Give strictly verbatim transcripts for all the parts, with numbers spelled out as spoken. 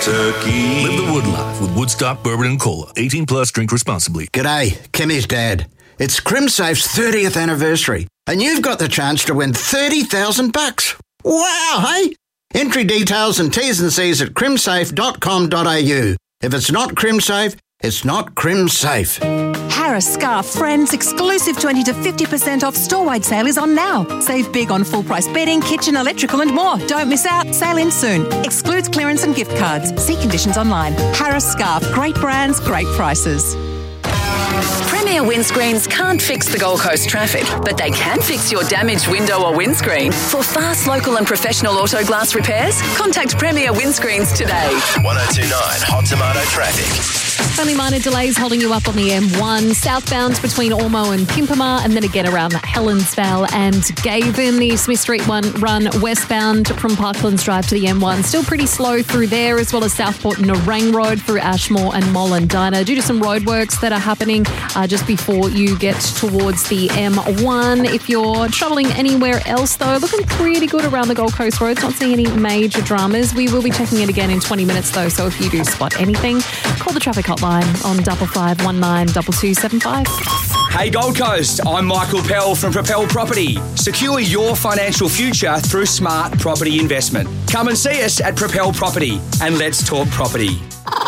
turkey. Live the Wood life with Woodstock Bourbon and Cola. eighteen plus, drink responsibly. G'day, Kimmy's dad. It's CrimSafe's thirtieth anniversary, and you've got the chance to win thirty thousand bucks. Wow, hey? Entry details and T's and C's at crimsafe dot com dot a u. If it's not CrimSafe, it's not CrimSafe. Harris Scarf Friends exclusive twenty to fifty percent off store-wide sale is on now. Save big on full-price bedding, kitchen, electrical and more. Don't miss out. Sale ends soon. Excludes clearance and gift cards. See conditions online. Harris Scarf. Great brands, great prices. Premier Windscreens can't fix the Gold Coast traffic, but they can fix your damaged window or windscreen. For fast, local and professional auto glass repairs, contact Premier Windscreens today. one oh two point nine Hot Tomato Traffic. Only minor delays holding you up on the M one, southbound between Ormo and Pimpama, and then again around Helensvale and Gavin. The Smith Street one run westbound from Parklands Drive to the M one. Still pretty slow through there, as well as Southport and Narang Road through Ashmore and Mollendina due to some roadworks that are happening uh, just before you get towards the M one. If you're travelling anywhere else, though, looking pretty good around the Gold Coast roads. Not seeing any major dramas. We will be checking it again in twenty minutes, though, so if you do spot anything, call the traffic hotline on double five one nine double two seven five. Hey Gold Coast, I'm Michael Pell from Propel Property. Secure your financial future through smart property investment. Come and see us at Propel Property and let's talk property.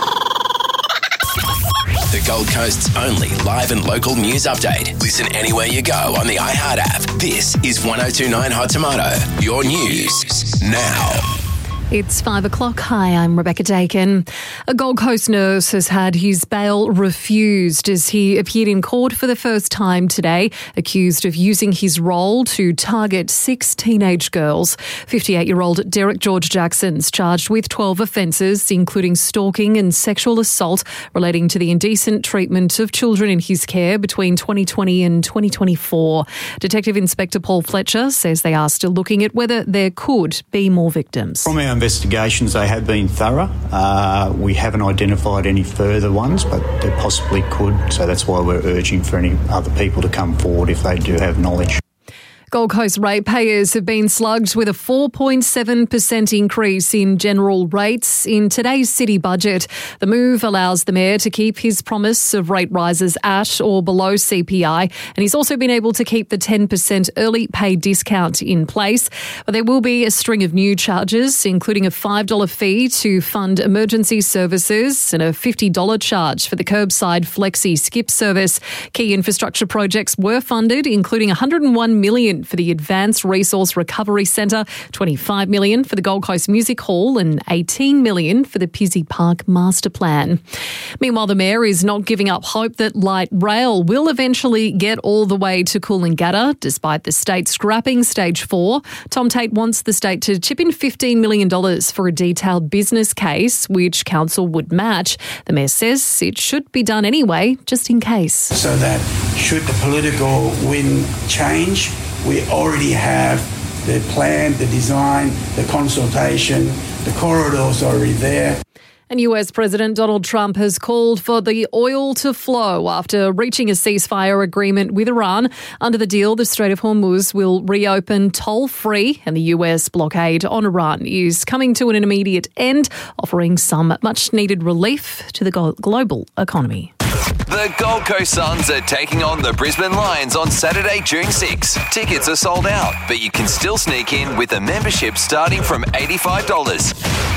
The Gold Coast's only live and local news update. Listen anywhere you go on the iHeart app. This is one oh two point nine Hot Tomato. Your news now. It's five o'clock. Hi, I'm Rebecca Dakin. A Gold Coast nurse has had his bail refused as he appeared in court for the first time today, accused of using his role to target six teenage girls. fifty-eight-year-old Derek George Jackson's charged with twelve offences, including stalking and sexual assault relating to the indecent treatment of children in his care between twenty twenty and twenty twenty-four. Detective Inspector Paul Fletcher says they are still looking at whether there could be more victims. From our investigations, they have been thorough. Uh, we haven't identified any further ones, but they possibly could. So that's why we're urging for any other people to come forward if they do have knowledge. Gold Coast ratepayers have been slugged with a four point seven percent increase in general rates in today's city budget. The move allows the mayor to keep his promise of rate rises at or below C P I, and he's also been able to keep the ten percent early pay discount in place. But there will be a string of new charges, including a five dollars fee to fund emergency services and a fifty dollars charge for the curbside flexi skip service. Key infrastructure projects were funded, including one hundred one million dollars for the Advanced Resource Recovery Centre, twenty-five million dollars for the Gold Coast Music Hall and eighteen million dollars for the Pizzey Park Master Plan. Meanwhile, the Mayor is not giving up hope that light rail will eventually get all the way to Coolangatta, despite the state scrapping Stage four. Tom Tate wants the state to chip in fifteen million dollars for a detailed business case, which council would match. The Mayor says it should be done anyway, just in case. So that should the political wind change, we already have the plan, the design, the consultation, the corridors already there. And U S President Donald Trump has called for the oil to flow after reaching a ceasefire agreement with Iran. Under the deal, the Strait of Hormuz will reopen toll-free, and the U S blockade on Iran is coming to an immediate end, offering some much-needed relief to the global economy. The Gold Coast Suns are taking on the Brisbane Lions on Saturday, June sixth. Tickets are sold out, but you can still sneak in with a membership starting from eighty-five dollars.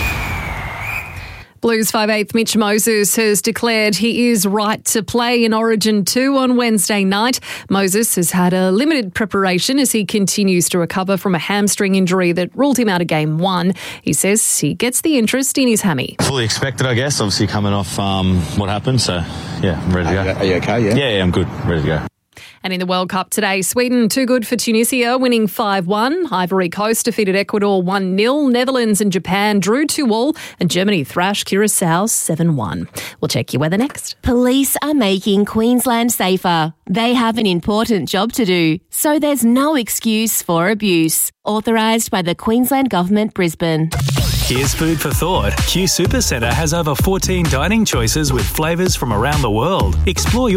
Blues five eighth Mitch Moses has declared he is right to play in Origin two on Wednesday night. Moses has had a limited preparation as he continues to recover from a hamstring injury that ruled him out of game one. He says he gets the interest in his hammy. Fully expected, I guess, obviously coming off um, what happened. So, yeah, I'm ready to go. Are you okay, yeah? Yeah, yeah, I'm good. Ready to go. And in the World Cup today, Sweden too good for Tunisia, winning five one. Ivory Coast defeated Ecuador one nil. Netherlands and Japan drew two all. And Germany thrashed Curacao seven one. We'll check your weather next. Police are making Queensland safer. They have an important job to do, so there's no excuse for abuse. Authorised by the Queensland Government, Brisbane. Here's food for thought. Q Supercentre has over fourteen dining choices with flavours from around the world. Explore your